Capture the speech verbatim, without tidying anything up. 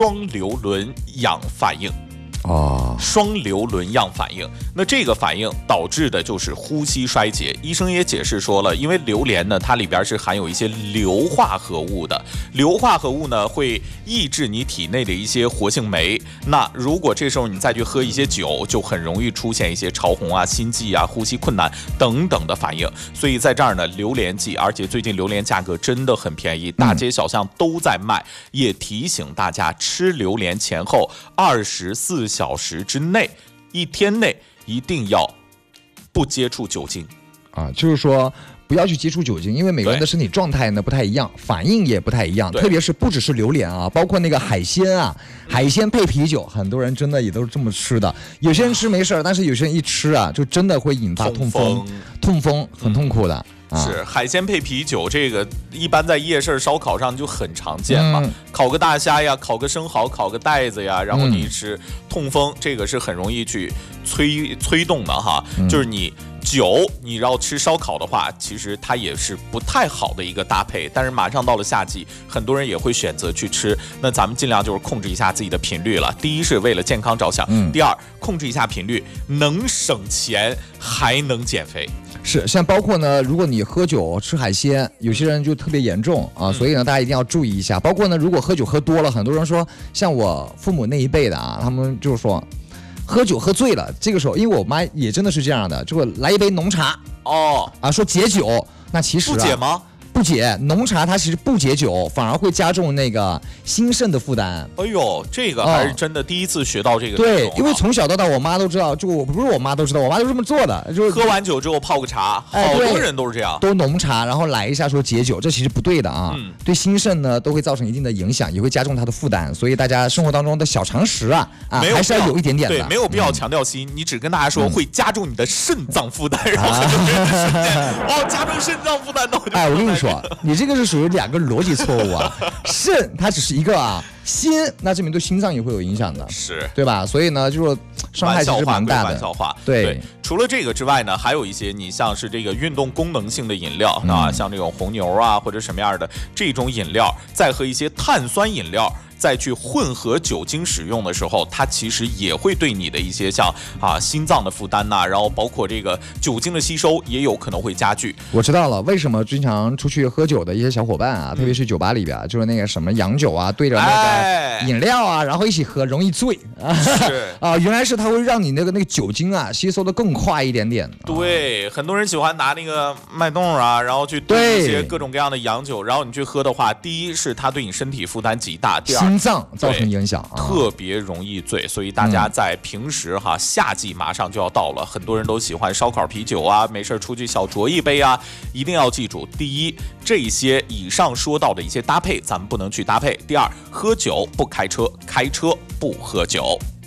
双硫仑氧反应。 哦， 双硫仑样反应，那这个反应导致的就是呼吸衰竭。医生也解释说了，因为榴莲呢，它里边是含有一些硫化合物的，硫化合物呢会抑制你体内的一些活性酶。那如果这时候你再去喝一些酒，就很容易出现一些潮红啊、心悸啊、呼吸困难等等的反应。所以在这儿呢，榴莲季，而且最近榴莲价格真的很便宜，大街小巷都在卖。也提醒大家，吃榴莲前后二十四小时之内，一天内一定要不接触酒精啊，就是说不要去接触酒精，因为每个人的身体状态呢不太一样，反应也不太一样，特别是不只是榴莲啊，包括那个海鲜啊，海鲜配啤酒，很多人真的也都是这么吃的。有些人吃没事，但是有些人一吃啊，就真的会引发痛风，痛风很痛苦的。嗯是海鲜配啤酒，这个一般在夜市烧烤上就很常见嘛。嗯、烤个大虾呀，烤个生蚝，烤个带子呀，然后你一吃，嗯、痛风这个是很容易去催催动的哈。嗯、就是你酒，你要吃烧烤的话，其实它也是不太好的一个搭配。但是马上到了夏季，很多人也会选择去吃。那咱们尽量就是控制一下自己的频率了。第一是为了健康着想，嗯、第二控制一下频率，能省钱还能减肥。 是，像包括呢，如果你喝酒吃海鲜，有些人就特别严重啊，所以呢，大家一定要注意一下。包括呢，如果喝酒喝多了，很多人说，像我父母那一辈的啊，他们就是说，喝酒喝醉了，这个时候，因为我妈也真的是这样的，就来一杯浓茶哦啊，说解酒，那其实、啊、 不解吗？ 不解，浓茶它其实不解酒，反而会加重那个心肾的负担。 哎呦，这个还是真的第一次学到这个。 对，因为从小到大，我妈都知道，就我不是我妈都知道，我妈都这么做的，就是喝完酒之后泡个茶，好多人都是这样， 都浓茶，然后来一下说解酒，这其实不对的啊，嗯、对心肾呢都会造成一定的影响，也会加重它的负担，所以大家生活当中的小常识啊，啊还是要有一点点的， 对，没有必要强调心，嗯、你只跟大家说会加重你的肾脏负担，嗯、然后很多人瞬间哦，加重肾脏负担，那我就哎，我跟你说，你这个是。属于两个逻辑错误啊，肾它只是一个啊，心那这边对心脏也会有影响的， 是对吧？所以呢，就是伤害其实蛮大的。 玩笑话， 对, 对。除了这个之外呢，还有一些你像是这个运动功能性的饮料、嗯、啊，像这种红牛啊或者什么样的这种饮料，再和一些碳酸饮料。再去混合酒精使用的时候，它其实也会对你的一些像啊心脏的负担呐、啊，然后包括这个酒精的吸收也有可能会加剧。 我知道了，为什么经常出去喝酒的一些小伙伴啊，嗯、特别是酒吧里边，就是那个什么洋酒啊，对着那个饮料啊，哎、然后一起喝，容易醉啊。 是啊，原来是它会让你那个那个酒精啊吸收的更快一点点。 对，啊、很多人喜欢拿那个脉动啊，然后去兑一些各种各样的洋酒，然后你去喝的话，第一是它对你身体负担极大，第二。 心脏造成影响、啊， 特别容易醉，所以大家在平时哈，夏季马上就要到了，很多人都喜欢烧烤啤酒啊，没事出去小酌一杯啊，一定要记住，第一，这些以上说到的一些搭配，咱们不能去搭配；第二，喝酒不开车，开车不喝酒。